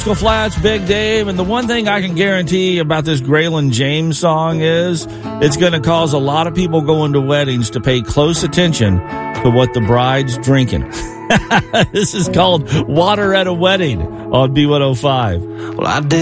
Rascal Flatts, Big Dave, and the one thing I can guarantee about this Graylin James song is it's going to cause a lot of people going to weddings to pay close attention to what the bride's drinking. This is called Water at a Wedding on B105. Well, I did.